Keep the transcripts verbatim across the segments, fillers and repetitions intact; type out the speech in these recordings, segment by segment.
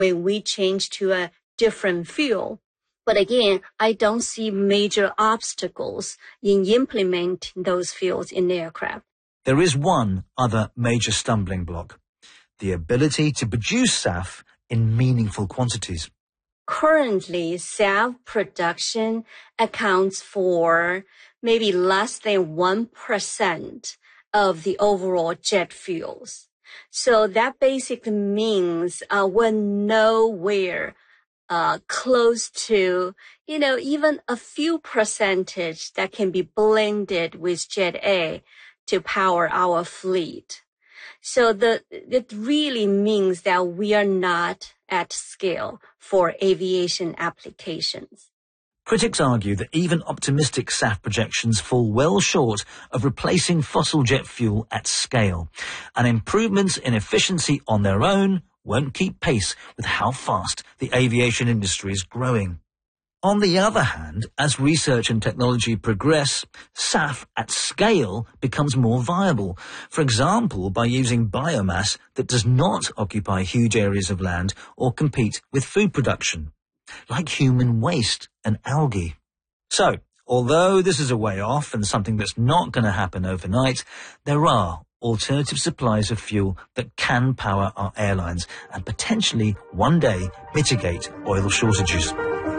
when we change to a different fuel. But again, I don't see major obstacles in implementing those fuels in aircraft. There is one other major stumbling block: the ability to produce S A F in meaningful quantities. Currently, S A F production accounts for maybe less than one percent of the overall jet fuels. So that basically means uh, we're nowhere uh, close to, you know, even a few percentage that can be blended with Jet A to power our fleet. So the, it really means that we are not at scale for aviation applications. Critics argue that even optimistic S A F projections fall well short of replacing fossil jet fuel at scale, and improvements in efficiency on their own won't keep pace with how fast the aviation industry is growing. On the other hand, as research and technology progress, S A F at scale becomes more viable, for example by using biomass that does not occupy huge areas of land or compete with food production, like human waste and algae. So, although this is a way off and something that's not going to happen overnight, there are alternative supplies of fuel that can power our airlines and potentially one day mitigate oil shortages.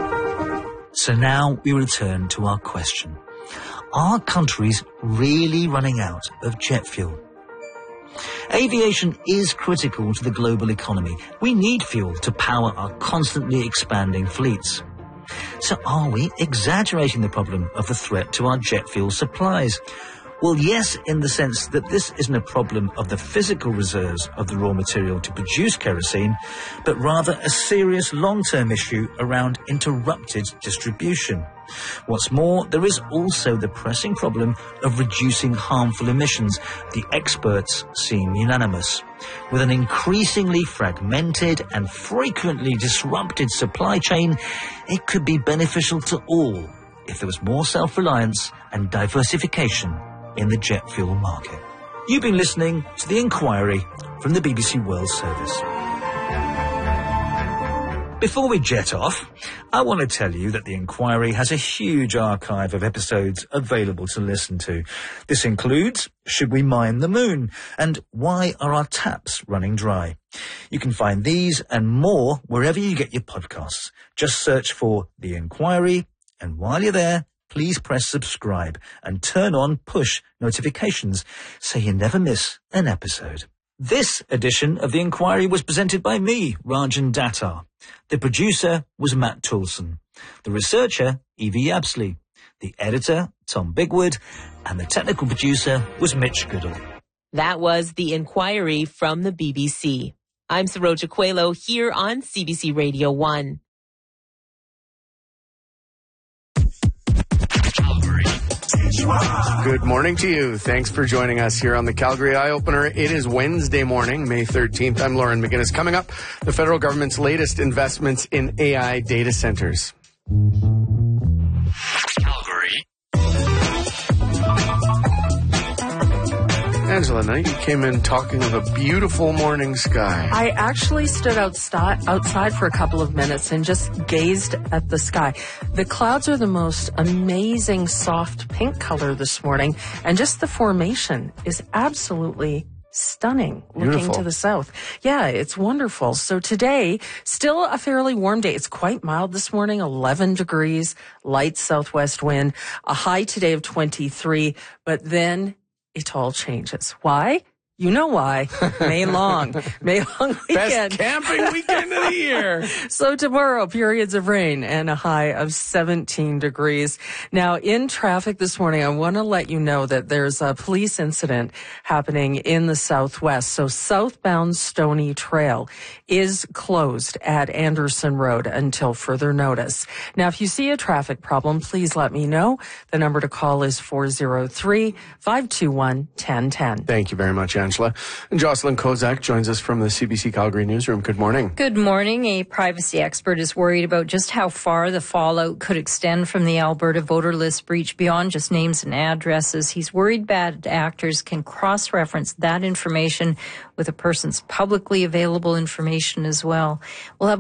So now we return to our question. Are countries really running out of jet fuel? Aviation is critical to the global economy. We need fuel to power our constantly expanding fleets. So are we exaggerating the problem of the threat to our jet fuel supplies? Well, yes, in the sense that this isn't a problem of the physical reserves of the raw material to produce kerosene, but rather a serious long-term issue around interrupted distribution. What's more, there is also the pressing problem of reducing harmful emissions. The experts seem unanimous. With an increasingly fragmented and frequently disrupted supply chain, it could be beneficial to all if there was more self-reliance and diversification in the jet fuel market. You've been listening to The Inquiry from the B B C World Service. Before we jet off, I want to tell you that The Inquiry has a huge archive of episodes available to listen to. This includes Should We Mine the Moon? And Why Are Our Taps Running Dry? You can find these and more wherever you get your podcasts. Just search for The Inquiry, and while you're there, please press subscribe and turn on push notifications so you never miss an episode. This edition of The Inquiry was presented by me, Rajan Datar. The producer was Matt Toulson. The researcher, Evie Yabsley. The editor, Tom Bigwood. And the technical producer was Mitch Goodall. That was The Inquiry from the B B C. I'm Saroja Coelho here on C B C Radio one. Good morning to you. Thanks for joining us here on the Calgary Eye Opener. It is Wednesday morning, May thirteenth. I'm Lauren McGinnis. Coming up, the federal government's latest investments in A I data centers. Calgary. Angela Knight, you came in talking of a beautiful morning sky. I actually stood outside, outside for a couple of minutes and just gazed at the sky. The clouds are the most amazing soft pink color this morning, and just the formation is absolutely stunning looking Beautiful. To the south. Yeah, it's wonderful. So today, still a fairly warm day. It's quite mild this morning, eleven degrees, light southwest wind, a high today of twenty-three, but then it all changes. Why? You know why. May long. May long weekend. Best camping weekend of the year. So tomorrow, periods of rain and a high of seventeen degrees. Now, in traffic this morning, I want to let you know that there's a police incident happening in the southwest. So southbound Stony Trail is closed at Anderson Road until further notice. Now, if you see a traffic problem, please let me know. The number to call is four oh three, five two one, one oh one oh. Thank you very much, Angela. And Jocelyn Kozak joins us from the C B C Calgary newsroom. Good morning. Good morning. A privacy expert is worried about just how far the fallout could extend from the Alberta voter list breach beyond just names and addresses. He's worried bad actors can cross-reference that information with a person's publicly available information as well. We'll have